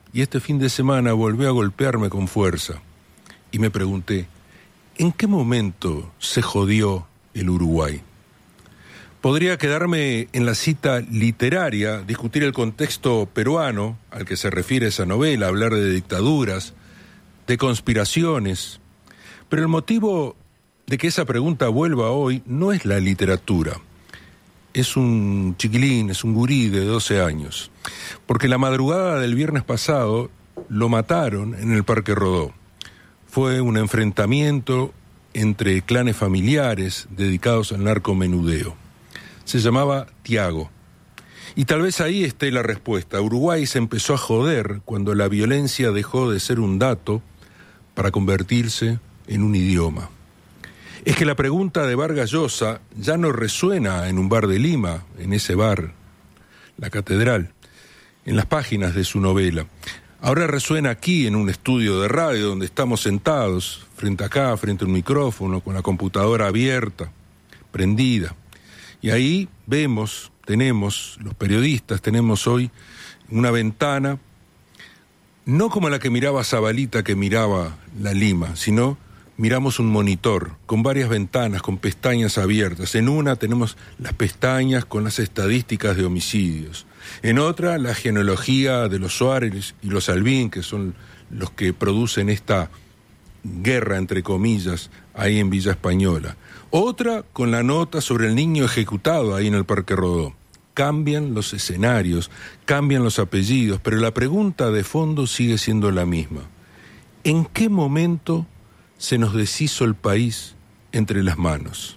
y este fin de semana volvió a golpearme con fuerza. Y me pregunté, ¿en qué momento se jodió el Uruguay? Podría quedarme en la cita literaria, discutir el contexto peruano al que se refiere esa novela, hablar de dictaduras, de conspiraciones, pero el motivo de que esa pregunta vuelva hoy no es la literatura. Es un chiquilín, es un gurí de 12 años, porque la madrugada del viernes pasado lo mataron en el Parque Rodó. Fue un enfrentamiento entre clanes familiares dedicados al narcomenudeo. Se llamaba Tiago. Y tal vez ahí esté la respuesta. Uruguay se empezó a joder cuando la violencia dejó de ser un dato para convertirse en un idioma. Es que la pregunta de Vargas Llosa ya no resuena en un bar de Lima, en ese bar, la Catedral, en las páginas de su novela. Ahora resuena aquí en un estudio de radio donde estamos sentados, frente a un micrófono, con la computadora abierta, prendida. Y ahí tenemos, los periodistas, tenemos hoy una ventana, no como la que miraba Zabalita, que miraba la Lima, sino miramos un monitor con varias ventanas, con pestañas abiertas. En una tenemos las pestañas con las estadísticas de homicidios. En otra, la genealogía de los Suárez y los Albín, que son los que producen esta guerra, entre comillas, ahí en Villa Española. Otra con la nota sobre el niño ejecutado ahí en el Parque Rodó. Cambian los escenarios, cambian los apellidos, pero la pregunta de fondo sigue siendo la misma. ¿En qué momento se nos deshizo el país entre las manos?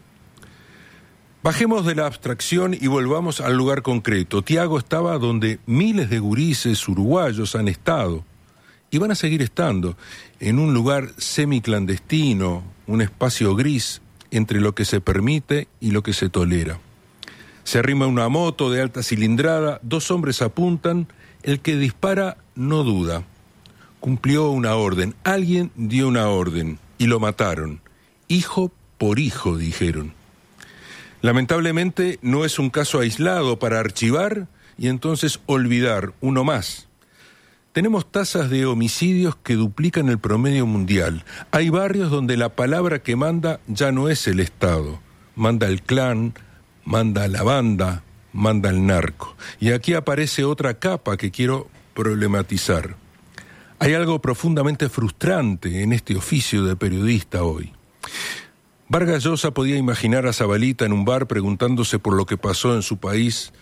Bajemos de la abstracción y volvamos al lugar concreto. Tiago estaba donde miles de gurises uruguayos han estado y van a seguir estando, en un lugar semiclandestino, un espacio gris entre lo que se permite y lo que se tolera. Se arrima una moto de alta cilindrada, 2 hombres apuntan, el que dispara no duda. Cumplió una orden, alguien dio una orden y lo mataron. Hijo por hijo, dijeron. Lamentablemente no es un caso aislado para archivar y entonces olvidar uno más. Tenemos tasas de homicidios que duplican el promedio mundial. Hay barrios donde la palabra que manda ya no es el Estado. Manda el clan, manda la banda, manda el narco. Y aquí aparece otra capa que quiero problematizar. Hay algo profundamente frustrante en este oficio de periodista hoy. Vargas Llosa podía imaginar a Zabalita en un bar preguntándose por lo que pasó en su país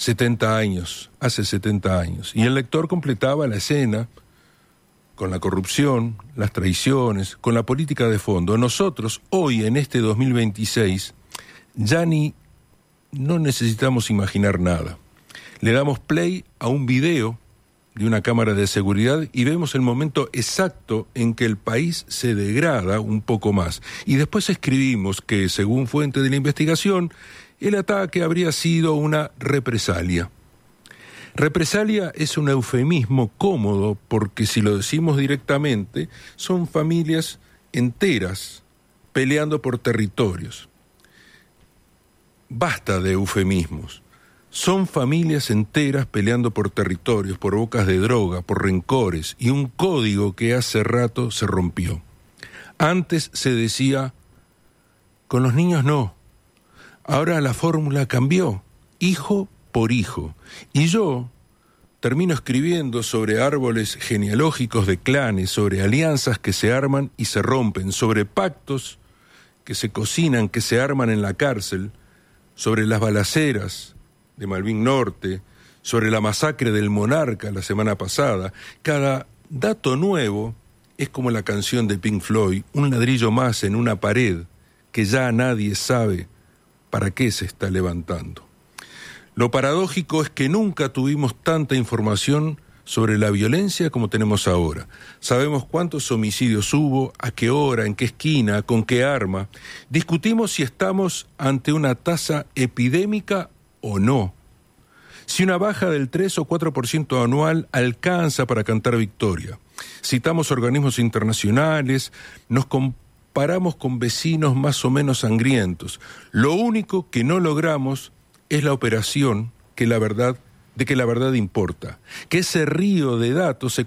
hace 70 años. Y el lector completaba la escena con la corrupción, las traiciones, con la política de fondo. Nosotros, hoy, en este 2026, ya no necesitamos imaginar nada. Le damos play a un video de una cámara de seguridad y vemos el momento exacto en que el país se degrada un poco más. Y después escribimos que, según fuente de la investigación, el ataque habría sido una represalia. Represalia es un eufemismo cómodo porque, si lo decimos directamente, son familias enteras peleando por territorios. Basta de eufemismos. Son familias enteras peleando por territorios, por bocas de droga, por rencores y un código que hace rato se rompió. Antes se decía, con los niños no. Ahora la fórmula cambió, hijo por hijo. Y yo termino escribiendo sobre árboles genealógicos de clanes, sobre alianzas que se arman y se rompen, sobre pactos que se cocinan, que se arman en la cárcel, sobre las balaceras de Malvin Norte, sobre la masacre del Monarca la semana pasada. Cada dato nuevo es como la canción de Pink Floyd, un ladrillo más en una pared que ya nadie sabe para qué se está levantando. Lo paradójico es que nunca tuvimos tanta información sobre la violencia como tenemos ahora. Sabemos cuántos homicidios hubo, a qué hora, en qué esquina, con qué arma. Discutimos si estamos ante una tasa epidémica o no. Si una baja del 3 o 4% anual alcanza para cantar victoria. Citamos organismos internacionales, nos comparamos con vecinos más o menos sangrientos. Lo único que no logramos es la operación de que la verdad importa, que ese río de datos se